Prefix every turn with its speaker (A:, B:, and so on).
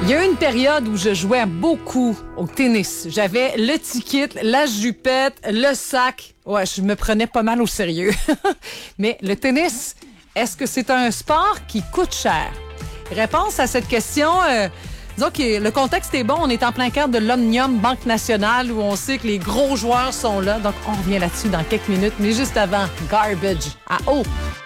A: Il y a eu une période où je jouais beaucoup au tennis. J'avais le ticket, la jupette, le sac. Ouais, je me prenais pas mal au sérieux. Mais le tennis, est-ce que c'est un sport qui coûte cher? Réponse à cette question, disons que le contexte est bon. On est en plein cadre de l'Omnium Banque Nationale où on sait que les gros joueurs sont là. Donc, on revient là-dessus dans quelques minutes. Mais juste avant, Garbage à eau.